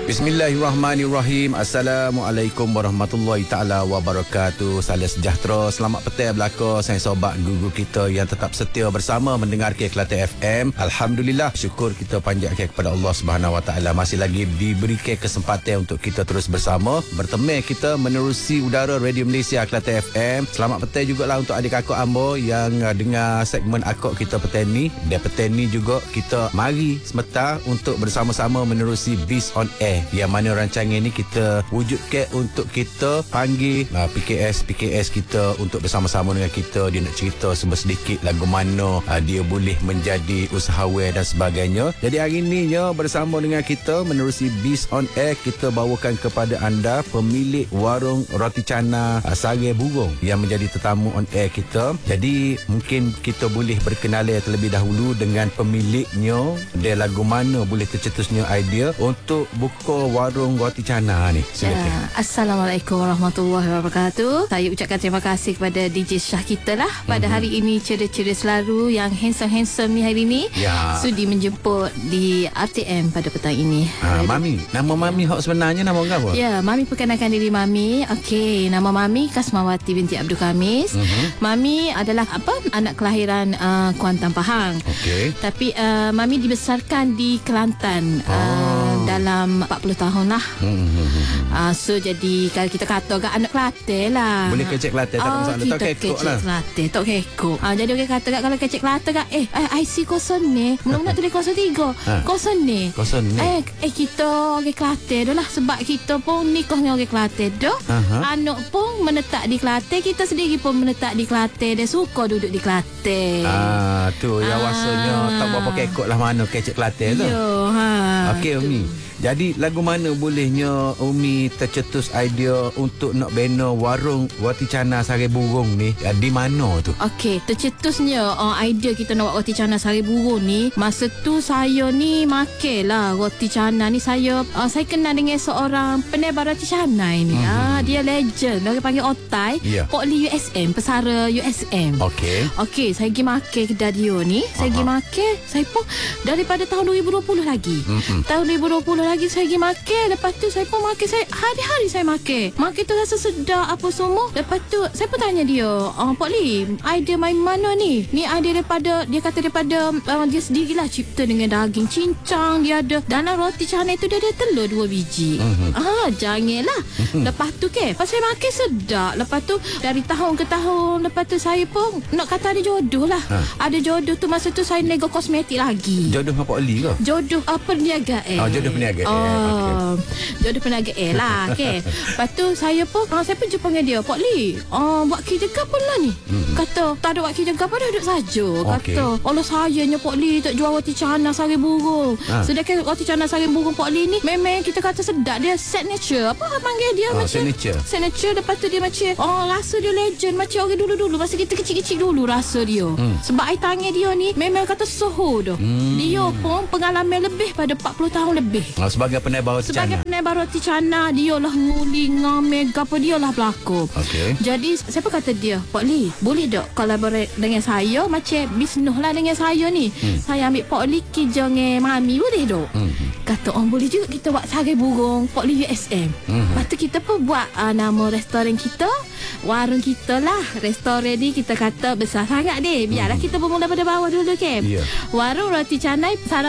Bismillahirrahmanirrahim. Assalamualaikum warahmatullahi ta'ala wabarakatuh. Salam sejahtera. Selamat petang belaka saya sobat guru kita yang tetap setia bersama mendengar Kelantan FM. Alhamdulillah, syukur kita panjatkan kepada Allah Subhanahu Wa Taala masih lagi diberikan kesempatan untuk kita terus bersama bertemu kita menerusi udara Radio Malaysia Kelantan FM. Selamat petang jugalah untuk adik kakak ambo yang dengar segmen akak kita petang ni. Dan petang ni juga kita mari semata untuk bersama-sama menerusi Biz on Air, yang mana rancangan ini kita wujudkan untuk kita panggil PKS kita untuk bersama-sama dengan kita. Dia nak cerita sedikit lagu mana dia boleh menjadi usahawan dan sebagainya. Jadi hari ini bersama dengan kita menerusi Biz on Air, kita bawakan kepada anda pemilik warung roti canai Sari Burung yang menjadi tetamu on air kita. Jadi mungkin kita boleh berkenalan terlebih dahulu dengan pemiliknya dan lagu mana boleh tercetusnya idea untuk buka warung roti canai ni. Silakan. Assalamualaikum warahmatullahi wabarakatuh. Saya ucapkan terima kasih kepada DJ Syah kita lah pada hari ini, ceria-ceria selalu yang handsome ni hari ni sudi menjemput di RTM pada petang ini. Mami, nama Mami hak sebenarnya nama apa? Ya, Mami perkenalkan diri Mami. Okey, nama Mami Kasmawati binti Abdul Khamis. Mami adalah anak kelahiran Kuantan Pahang. Okey. Tapi Mami dibesarkan di Kelantan dalam 40 tahun lah. So jadi kalau kita kata agak anak Kelantan lah. Boleh kecek Kelantan tak masalah. Tak kekok lah. Kelantan tak kekok. Jadi orang kata kalau kecek Kelantan kan IC kosong ni. Mula-mula tulis 03. Kosong ni. Kita orang Kelantan dah lah. Sebab kita pun nikah dengan orang Kelantan dah. Anak pun menetap di Kelantan. Kita sendiri pun menetap di Kelantan. Dia suka duduk di Kelantan. Tu yang rasanya tak berapa kekok lah mana kecek Kelantan tu. Okey Umi. Jadi lagu mana bolehnya Umi tercetus idea untuk nak bina warung roti canai Sari Burung ni? Di mana tu? Okey, tercetusnya idea kita nak buat roti canai Sari Burung ni, masa tu saya ni makan lah roti canai ni. Saya kenal dengan seorang penebar roti canai ni. Dia legend. Dia panggil Otai. Pok Li USM, pesara USM. Okey, saya pergi makan kedai dia ni. Saya pergi makan. Saya pun daripada tahun 2020 lagi. Tahun 2020 lagi saya pergi makan. Lepas tu saya pun makan. Hari-hari saya makan. Makan tu rasa sedap apa semua. Lepas tu saya pun tanya dia, Pak Li, idea main mana ni? Ni idea daripada, dia kata daripada dia sendirilah cipta dengan daging cincang. Dia ada dalam roti canai tu dia ada telur 2 biji. Janganlah. Lepas tu pas saya makan sedap. Lepas tu dari tahun ke tahun, lepas tu saya pun nak kata ada jodoh lah. Ada jodoh tu masa tu saya nego kosmetik lagi. Jodoh dengan Pak Li ke? Jodoh perniagaan. Jodoh perniagaan. Jodoh perniagaan lah. Lepas tu saya pun jumpa dengan dia, Pak Li, buat kerja apa lah ni? Kata tak ada buat kerja apa, duduk saja. Kata Allah sayangnya Pak Li tak jual roti canai Sari Burung. Sedangkan roti canai Sari Burung Pak Li ni memang kita kata sedap. Dia signature. Apa panggil dia macam signature. Lepas tu dia macam rasa dia legend macam orang dulu-dulu masa kita kecil-kecil dulu rasa dia. Sebab air tangan dia ni memang kata soho dah. Dia pun pengalaman lebih pada 40 tahun lebih. Sebagai penebar roti canai. Sebagai penebar roti canai, dia lah nguling mega apa, dia lah pelakon. Jadi siapa kata dia, Pak Li, boleh tak collaborate dengan saya macam bisnes lah dengan saya ni. Saya ambil Pak Li kerja dengan Mami, boleh tak? Kata boleh juga kita buat Sari Burung Pak Li USM. Lepas tu kita pun buat nama restoran kita, warung kita lah. Restoran ni kita kata besar sangat deh. Biarlah kita bermula pada bawah dulu Warung roti canai